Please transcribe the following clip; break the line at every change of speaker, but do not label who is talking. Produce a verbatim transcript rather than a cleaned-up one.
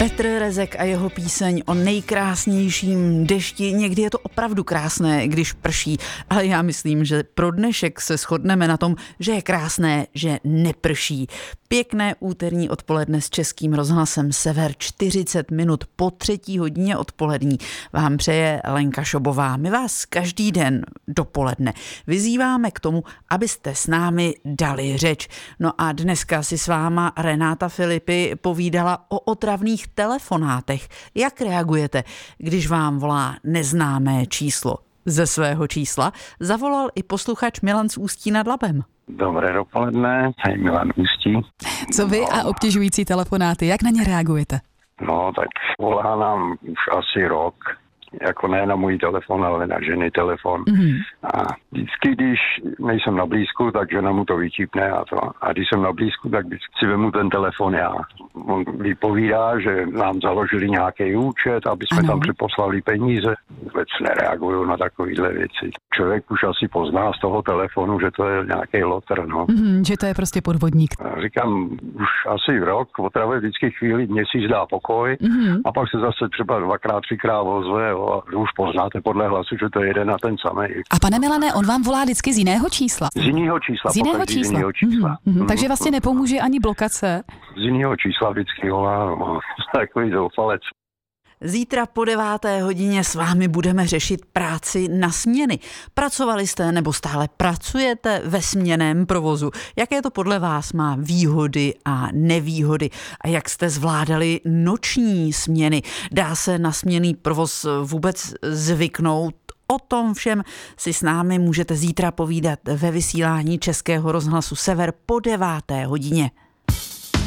Petr Rezek a jeho píseň o nejkrásnějším dešti. Někdy je to opravdu krásné, když prší, ale já myslím, že pro dnešek se shodneme na tom, že je krásné, že neprší. Pěkné úterní odpoledne s Českým rozhlasem Sever, čtyřicet minut po třetí hodině odpolední vám přeje Lenka Šobová. My vás každý den dopoledne vyzýváme k tomu, abyste s námi dali řeč. No a dneska si s váma Renáta Filipy povídala o otravných telefonátech. Jak reagujete, když vám volá neznámé číslo? Ze svého čísla zavolal i posluchač Milan z Ústí nad Labem.
Dobré dopoledne, tady Milan Ústí.
Co vy a obtěžující telefonáty, jak na ně reagujete?
No tak volá nám už asi rok, jako ne na můj telefon, ale na ženy telefon. Mm-hmm. A vždycky, když nejsem na blízku, tak žena mu to vyčípne a to. A když jsem na blízku, tak si vemu ten telefon já. On vypovídá, že nám založili nějaký účet, aby jsme ano. tam připoslali peníze. Vůbec nereaguju na takovýhle věci. Člověk už asi pozná z toho telefonu, že to je nějaký lotr, no.
Mm-hmm, že to je prostě podvodník.
A říkám, už asi rok, otravuje vždycky chvíli, měsíc dá pokoj mm-hmm. a pak se zase třeba dvakrát, třikrát ozve, jo, a už poznáte podle hlasu, že to je jeden a ten samý.
A pane Milane, on vám volá vždycky z jiného čísla?
Z jiného čísla.
Z jiného čísla. Z jiného čísla. Mm-hmm. Mm-hmm. Takže vlastně nepomůže ani blokace?
Z jiného čísla vždycky volá, no, takový zoufalec.
Zítra po deváté hodině s vámi budeme řešit práci na směny. Pracovali jste nebo stále pracujete ve směnném provozu? Jaké to podle vás má výhody a nevýhody? A jak jste zvládali noční směny? Dá se na směnný provoz vůbec zvyknout? O tom všem si s námi můžete zítra povídat ve vysílání Českého rozhlasu Sever po deváté hodině.